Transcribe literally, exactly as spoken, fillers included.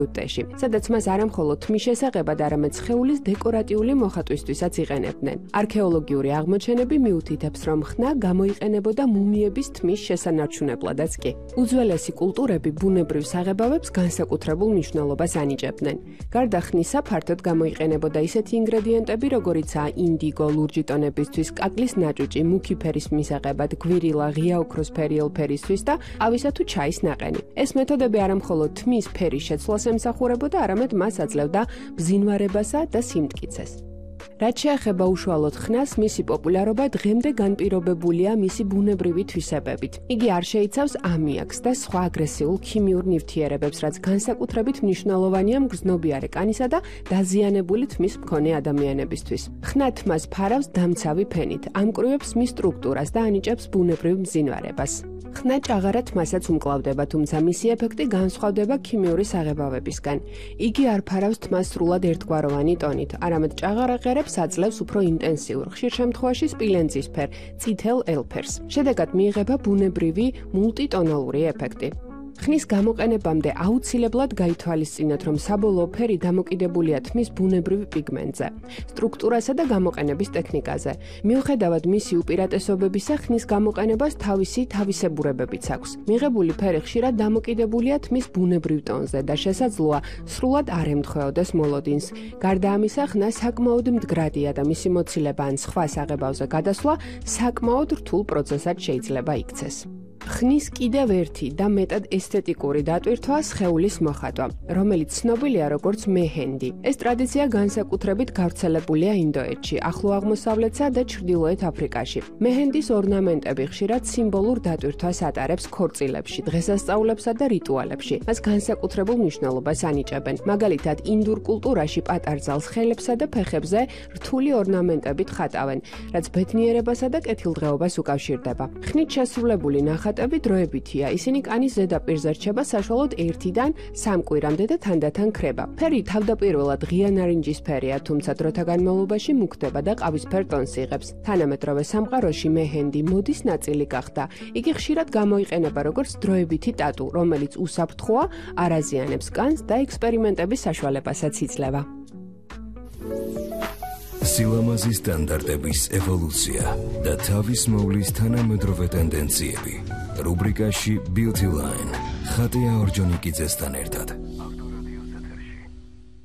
უტეში, სადაც მას არამხოლოდ თმის შესაღებად, არამედ სხეულის დეკორატიული მოხატვისთვისაც იყენებდნენ. არქეოლოგიური აღმოჩენები მიუთითებს, რომ ხნა გამოიყენებოდა მუმიების თმის შესანარჩუნებლადაც კი. უძველესი კულტურები ბუნებრივ საღებავებს განსაკუთრებულ მნიშვნელობას ანიჭებდნენ. გარდა ხნისა, ფართოდ გამოიყენებოდა ისეთი ინგრედიენტები, როგორიცაა ინდიგო ლურჯი ტონებისთვის, კაკლის ნაჭუჭი, მუქი ფერის მისაღებად, გვირილა, ღია ოქროს ფერიელ ფერისთვის და ავისა თუ ჩაის ნაყენი. ეს მეთოდები არამხოლოდ თმის ფერის შეცვლას ემსახურებოდა, არამედ მას აძლევდა ბზინვარებასა და სიმტკიცეს. რაც შეეხება უშუალოდ ხნას, მისი პოპულარობა დღემდე განპირობებულია მისი ბუნებრივი თვისებებით. იგი არ შეიცავს ამიაკს და სხვა აგრესიულ ქიმიურ ნივთიერებებს, რაც განსაკუთრებით მნიშვნელოვანია მგრძნობიარე კანისა და დაზიანებული თმის მქონე ადამიანებისთვის. ხნა თმას ფარავს დამცავი ფენით, ამკრივებს მის სტრუქტურას და ანიჭებს ბუნებრივ მბზინვარებას. ხნა ჭაღარა თმასაც უმკლავდება, თუმცა მისი ეფექტი განსხვავდება ქიმიური საღებავებისგან. იგი არ ფარავს თმას სრულად ერთგვაროვანი ტონით, არამედ ჭაღარა ღერებს აძლევს უფრო ინტენსიურ, ხშირ შემთხვევაში სპილენძისფერ, წითელ ელფერს. შედეგად მიიღება ბუნებრივი მულტიტონალური ეფექტი. ხნის გამოყენებამდე აუცილებლად გაითვალისწინოთ, რომ საბოლოო ფერი დამოკიდებულია თმის ბუნებრივ პიგმენტზე, სტრუქტურასა და გამოყენების ტექნიკაზე. მიუხედავად მისი უპირატესობებისა, ხნის გამოყენებას თავისი თავისებურებებიც აქვს. მიღებული ფერი ხშირად დამოკიდებულია თმის ბუნებრივ ტონზე და შესაძლოა სრულად არ ემთხვეოდეს მოლოდინს. გარდა ამისა, ხნა საკმაოდ მდგრადია და მისი მოცილება ან სხვა საღებავზე გადასვლა საკმაოდ რთულ პროცესად შეიძლება იქცეს. ხნის კიდევ ერთი და მეტად ესთეტიკური დატვირთვაა სხეულის მოხატვა, რომელიც ცნობილია როგორც მეჰენდი. ეს ტრადიცია განსაკუთრებით გავრცელებულია ინდოეთში, ახლო აღმოსავლეთსა და ჩრდილოეთ აფრიკაში. მეჰენდის ორნამენტები ხშირად სიმბოლურ დატვირთვას ატარებს ქორწილებში, დღესასწაულებსა და რიტუალებში. მას განსაკუთრებულ მნიშვნელობას ანიჭებენ. მაგალითად, ინდურ კულტურაში პატარძალს ხელებსა და ფეხებზე რთული ორნამენტებით ხატავენ, რაც ბედნიერებასა და კეთილდღეობას უკავშირდება. ხნით შესრულებული ნახატები დროებითია, ისინი კანის ზედაპირზე რჩება საშუალოდ ერთიდან სამ კვირამდე და თანდათან ქრება. ფერი თავდაპირველად ღია ნარინჯისფერია, თუმცა დროთა განმავლობაში მუქდება და ყავისფერ ტონს იღებს. თანამედროვე სამყაროში მეჰენდი მოდის ნაწილი გახდა. იგი ხშირად გამოიყენება როგორც დროებითი ტატუ, რომელიც უსაფრთხოა, არ აზიანებს კანს და ექსპერიმენტების საშუალებასაც იძლევა. სილამაზის სტანდარტების ევოლუცია და თავის მოვლის თანამედროვე ტენდენციები. რუბრიკაში Beauty Line ხატია ორჯონიკიძესთან ერთად.